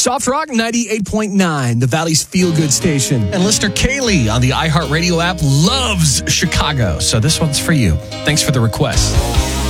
Soft Rock 98.9, the Valley's feel-good station. And listener Kaylee on the iHeartRadio app loves Chicago. So this one's for you. Thanks for the request.